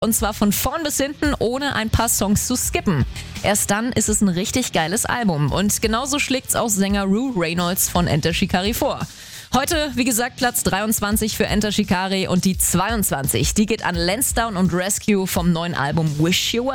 Und zwar von vorn bis hinten, ohne ein paar Songs zu skippen. Erst dann ist es ein richtig geiles Album. Und genauso schlägt's auch Sänger Rue Reynolds von Enter Shikari vor. Heute, wie gesagt, Platz 23 für Enter Shikari und die 22, die geht an Lansdowne und Rescue vom neuen Album Wish You Well.